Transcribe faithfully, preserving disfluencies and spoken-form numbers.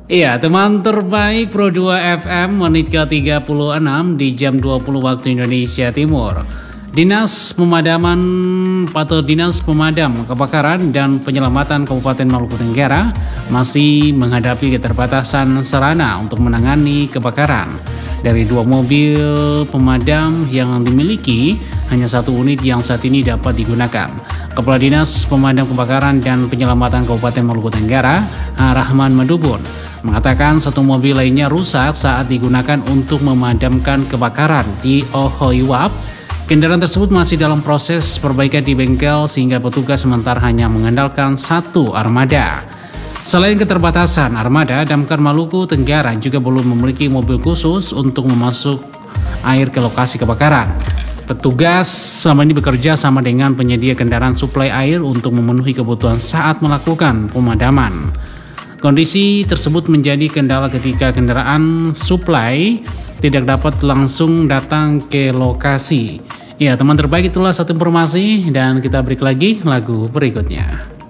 Iya, teman terbaik Pro dua F M menit ke tiga puluh enam di jam dua puluh waktu Indonesia Timur. Dinas Pemadaman atau Dinas Pemadam Kebakaran dan Penyelamatan Kabupaten Maluku Tenggara masih menghadapi keterbatasan sarana untuk menangani kebakaran. Dari dua mobil pemadam yang dimiliki, hanya satu unit yang saat ini dapat digunakan. Kepala Dinas Pemadam Kebakaran dan Penyelamatan Kabupaten Maluku Tenggara, Rahman Madubun, mengatakan satu mobil lainnya rusak saat digunakan untuk memadamkan kebakaran di Ohoiwap. Kendaraan tersebut masih dalam proses perbaikan di bengkel sehingga petugas sementara hanya mengandalkan satu armada. Selain keterbatasan armada, Damkar Maluku Tenggara juga belum memiliki mobil khusus untuk memasuk air ke lokasi kebakaran. Petugas selama ini bekerja sama dengan penyedia kendaraan suplai air untuk memenuhi kebutuhan saat melakukan pemadaman. Kondisi tersebut menjadi kendala ketika kendaraan suplai tidak dapat langsung datang ke lokasi. Ya, teman terbaik, itulah satu informasi dan kita break lagi lagu berikutnya.